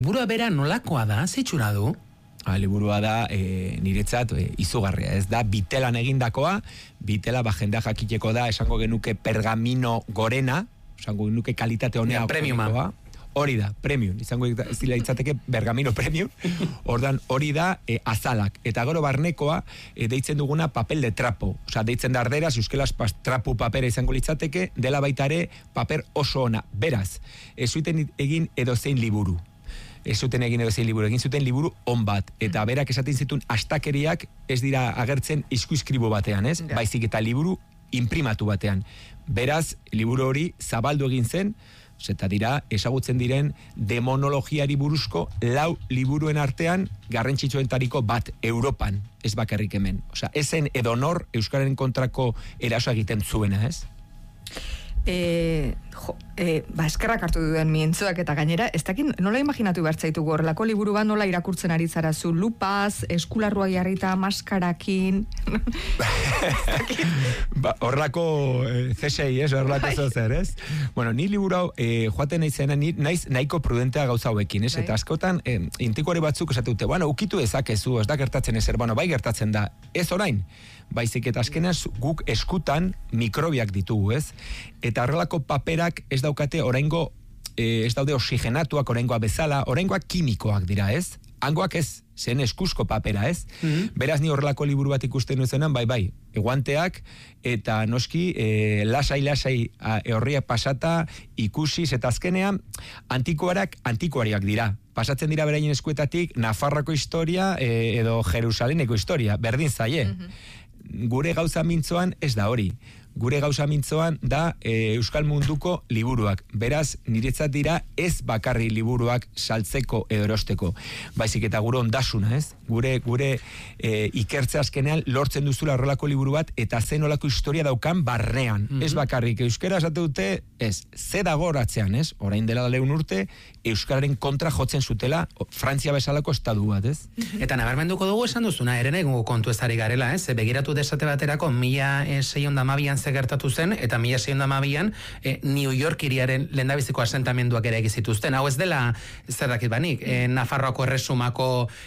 Burua bera nolakoa da, zeitxura du? Liburua da niretzat izugarria, ez da bitelan egindakoa, bitela jendea jakiteko da, esango genuke pergamino gorena, esango genuke kalitate honea premiuma. Hori da, premium, izango ez dira itzateke bergamino premium, ordan hori da azalak, eta gero barnekoa deitzen duguna papel de trapo, osea, deitzen da arderaz, euskeraz trapu papera izango litzateke, dela baita ere paper oso ona, beraz, ez zuten egin edozein liburu, egin zuten liburu on bat, eta berak esaten zituen astakeriak ez dira agertzen iskuiskribo batean, ez? Yeah. Baizik eta liburu imprimatu batean. Beraz, liburu hori zabaldu egin zen, eta dira, ezagutzen diren demonologiari buruzko 4 liburuen artean garrantzitsuentariko bat Europan, ez bakarrik hemen. Osea, ezen edonor euskararen kontrako eraso egiten zuena, ez? Eskerrak hartu duen mientzuak eta gainera, ez dakit nola imaginatu bertzaitu horrelako liburu bat nola irakurtzen ari zara zu, lupaz, eskularrua jarrita, maskarakin. Horrelako CSI, ez? Horrelako zozer, ez? Bueno, ni liburu hau, joaten naizena, naiz nahiko prudentea gauza hauekin, ez? Eta askotan, intikuari batzuk esate dute, bueno, ukitu ezakezu, ez da gertatzen ezer, bueno, bai gertatzen da, ez orain, baizik eta azkenean guk eskutan mikrobiak ditugu, ez? Eta horrelako paperak ez daukate oraingo, ez daude oxigenatuak oraingoa bezala, oraingoak kimikoak dira, ez? Hangoak ez, zen eskuzko papera, ez? Beraz ni horrelako liburu bat ikusten nuzenan, bai, eguanteak, eta noski, lasai horriak pasata, ikusiz, eta azkenean, antikoariak dira. Pasatzen dira beraien eskuetatik, Nafarroko historia, edo Jerusaleneko historia, berdin zaie. Gure gauza mintzoan ez da hori. Gure gauza mintzoan da Euskal Munduko liburuak. Beraz, niretzat dira ez bakarri liburuak saltzeko edo erosteko. Baizik eta gure ondasuna, ez? Gure ikertze azkenean lortzen duzula horrelako liburu bat eta zen olako historia daukan barnean. Ez bakarrik euskara esate dute, ez, ze dago horatzean, ez? Orain dela 100 urte, euskararen kontra jotzen zutela Frantzia bezalako estadu bat, ez? Eta nabarmenduko dugu esan duzuna, eren egungo kontu ez ari garela, ez? Begiratu desate baterako 1612an ze gertatu zen, eta 1612an New York hiriaren lehendabiziko asentamenduak ere egizituzten. Hau ez dela, zer dakit banik, Nafarroako erresumako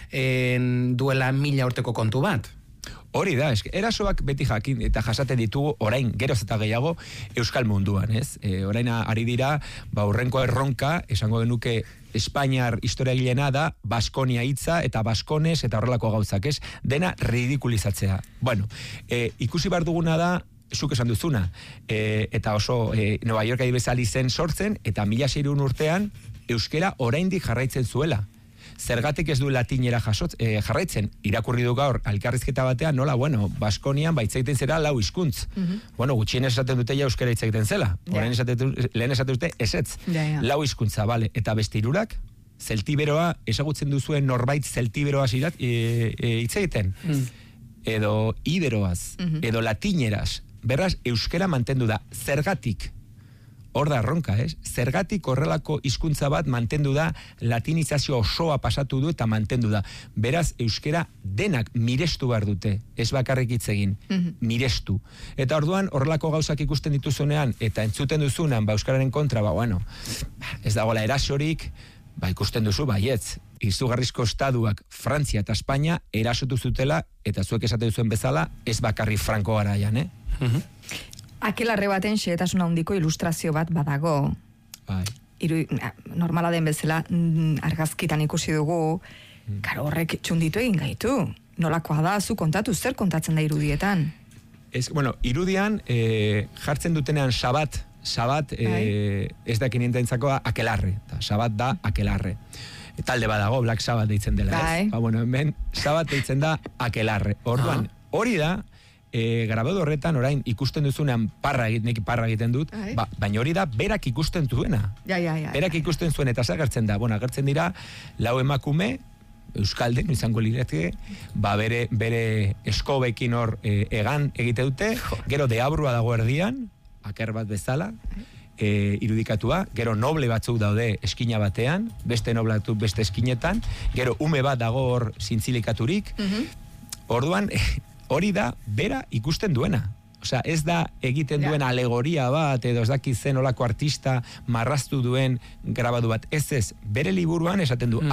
duela 1000 urteko kontu bat. Hori da, erasoak beti jakin eta jasaten ditugu orain geroz eta gehiago Euskal Munduan, ez? Orain ari dira, urrenko erronka, esango genuke Espainiar historiagilena da Baskonia hitza eta Baskones eta horrelako gauzak, ez? Dena ridikulizatzea. Bueno, ikusi behar duguna da, zuk esan duzuna, eta oso Nueva York adibezali zen sortzen, eta 1600 urtean euskera oraindik jarraitzen zuela. Zergatik ez du latinera jarraitzen, irakurri du gaur elkarrizketa batean, nola, bueno, Baskonian baitzaiten zera 4 hizkuntz. Bueno, gutxien esaten dute ja euskera hitzaiten zela. Lehen esaten dute esetz. 4 hizkuntza, bale. Eta beste 3, zeltiberoa, ezagutzen duzuen norbait zeltiberoaz hitzaiten. Edo iberoaz, edo latineraz. Beraz, euskera mantendu da. Zergatik? Hor da erronka, ez? Zergatik horrelako hizkuntza bat mantendu da, latinizazio osoa pasatu du eta mantendu da. Beraz, euskera denak mirestu behar dute, ez bakarrik hitz egin, mirestu. Eta orduan, horrelako gauzak ikusten dituzunean, eta entzuten duzunean, euskararen kontra, bueno, ez dagoela erasorik, ikusten duzu, baietz, izugarrizko estaduak Frantzia eta Espainia erasotu zutela, eta zuek esate duzuen bezala, ez bakarri Franko garaian, Akelarre baten xehetasun handiko ilustrazio bat badago. Normala den bezala argazkitan ikusi dugu, karo horrek txunditu egin gaitu. Nolakoa da, zu kontatu, zer kontatzen da irudietan? Irudian jartzen dutenean sabat ez da kiniententzako akelarre. Sabat da akelarre. Talde badago, Black Sabbath deitzen dela. Hemen sabat deitzen da akelarre. Orduan, hori da, grabado horretan orain ikusten duzunean parra egiten dut, baina hori da berak ikusten duena. Berak ikusten zuen eta agertzen da. Agertzen dira 4 emakume, euskalden, izango lirateke, bere eskobekin hor egan egite dute, gero deabrua dago erdian, aker bat bezala, irudikatua, gero noble batzuk daude eskina batean, beste noble batzuk beste eskinetan, gero ume bat dago hor zintzilikaturik, orduan, hori da bera ikusten duena. Osea, ez da egiten duen alegoria bat, edo ez daki zen olako artista marraztu duen grabadu bat. Ez, bere liburuan esaten du,